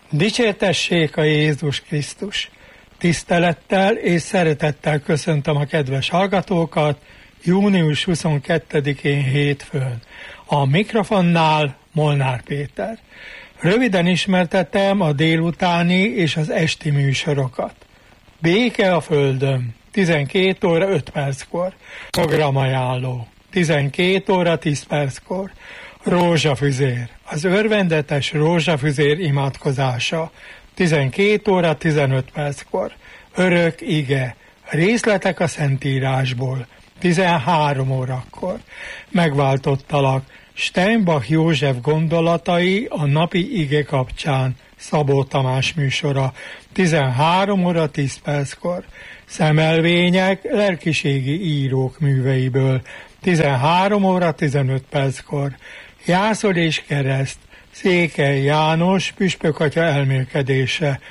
Dicsértessék a Jézus Krisztus! Tisztelettel és szeretettel köszöntöm a kedves hallgatókat június 22-én hétfőn. A mikrofonnál Molnár Péter. Röviden ismertetem a délutáni és az esti műsorokat. Béke a földön, 12 óra 5 perckor. Programajánló, 12 óra 10 perckor. Rózsafüzér, az örvendetes rózsafüzér imádkozása, 12 óra 15 perckor. Örök ige, részletek a Szentírásból, 13 órakor. Megváltottalak, Steinbach József gondolatai a napi ige kapcsán, Szabó Tamás műsora, 13 óra 10 perckor. Szemelvények lelkiségi írók műveiből, 13 óra 15 perckor. Jászol és kereszt, Székely János püspökatya elmélkedése,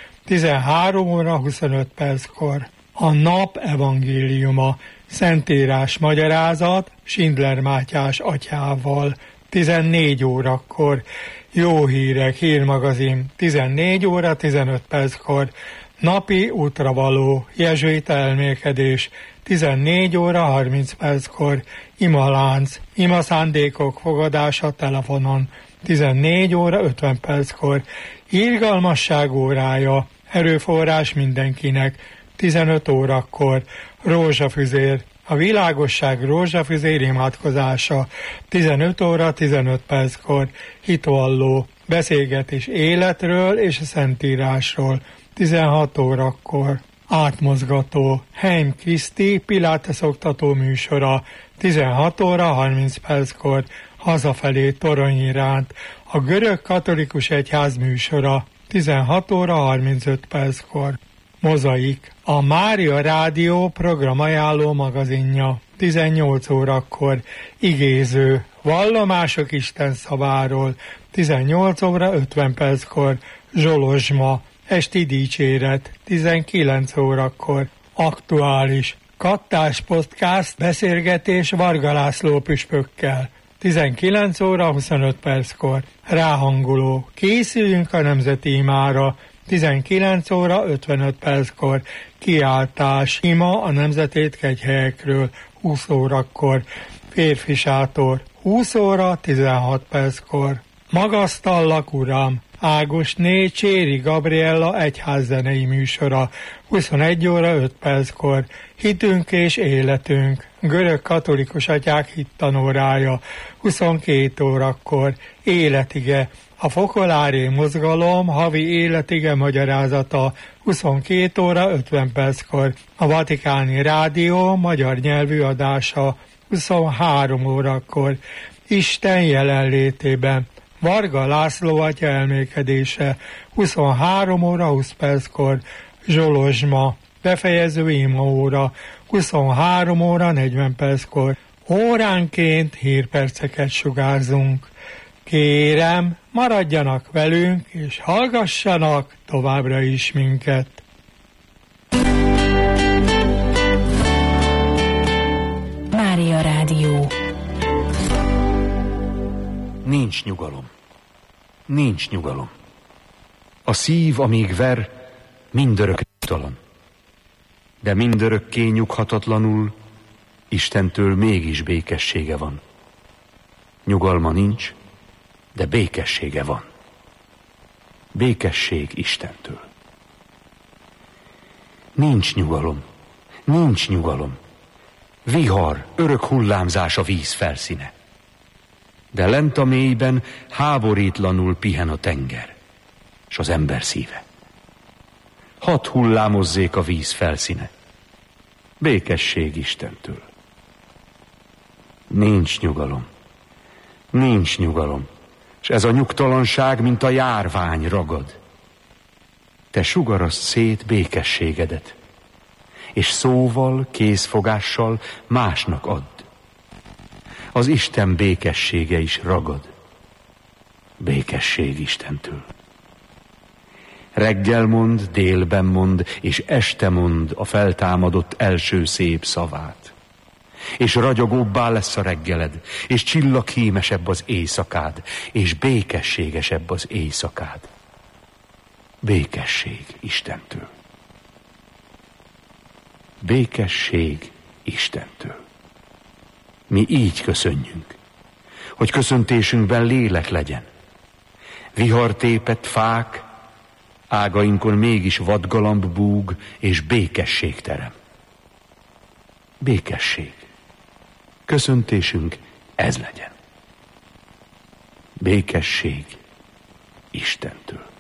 13 óra 25 perckor. A nap evangéliuma, Szentírás magyarázat Schindler Mátyás atyával, 14 órakor. Jó hírek, hírmagazin, 14 óra 15 perckor. Napi útravaló, jezsuita elmélkedés, 14 óra 30 perckor. Imalánc, imaszándékok fogadása telefonon, 14 óra 50 perckor. Irgalmasság órája, erőforrás mindenkinek, 15 órakor. Rózsafüzér, a világosság rózsafüzér imádkozása, 15 óra 15 perckor. Hitvalló, beszélgetés életről és a Szentírásról, 16 órakor. Átmozgató, Heim Kriszti Pilates oktató műsora, 16 óra 30 perckor. Hazafelé Torony iránt, a görög katolikus egyház műsora, 16 óra 35 perckor. Mozaik, a Mária Rádió programajánló magazinja, 18 órakor. Igéző, vallomások Isten szaváról, 18 óra 50 perckor. Zsolozsma, esti dicséret, 19 órakor. Aktuális, Kattás podcast beszélgetés Varga László püspökkel, 19 óra 25 perckor. Ráhangoló, készüljünk a nemzeti imára, 19 óra 55 perckor. Kiáltás, ima a nemzeti kegyhelyekről, 20 órakor. Férfi sátor, 20 óra 16 perckor. Magasztallak, Uram! Ágosné Cséri Gabriella egyházzenei műsora, 21 óra 5 perckor. Hitünk és életünk, görög katolikus atyák hittanórája, 22 órakor. Életige, a Fokolári mozgalom havi életige magyarázata, 22 óra 50 perckor. A Vatikáni Rádió magyar nyelvű adása, 23 órakor. Isten jelenlétében, Varga László atya elmélkedése, 23 óra 20 perckor. Zsolozsma, befejező imaóra, 23 óra 40 perckor. Óránként hírperceket sugárzunk. Kérem, maradjanak velünk, és hallgassanak továbbra is minket. Mária Rádió. Nincs nyugalom. Nincs nyugalom. A szív, amíg ver, mindörökké nyugtalan. De mindörökké nyughatatlanul Istentől mégis békessége van. Nyugalma nincs, de békessége van. Békesség Istentől. Nincs nyugalom. Nincs nyugalom. Vihar, örök hullámzás a víz felszíne. De lent a mélyben háborítlanul pihen a tenger, s az ember szíve. Hadd hullámozzék a víz felszíne. Békesség Istentől. Nincs nyugalom. Nincs nyugalom, s ez a nyugtalanság, mint a járvány ragad. Te sugaraszt szét békességedet, és szóval, kézfogással másnak add. Az Isten békessége is ragad. Békesség Istentől. Reggel mond, délben mond, és este mond a feltámadott első szép szavát. És ragyogóbbá lesz a reggeled, és csillaghímesebb az éjszakád, és békességesebb az éjszakád. békesség Istentől. Békesség Istentől. Mi így köszönjünk, hogy köszöntésünkben lélek legyen. Vihartépett fák, ágainkon mégis vadgalamb búg, és békesség terem. Békesség. Köszöntésünk ez legyen. Békesség Istentől.